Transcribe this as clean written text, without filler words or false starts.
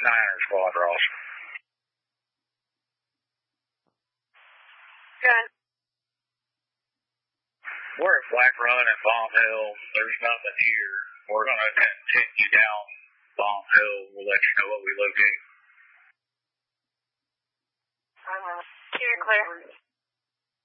Niner squad, Ross. Good. We're at Black Run at Bomb Hill. There's nothing here. We're going to continue down Bomb Hill. We'll let you know what we locate. You're clear.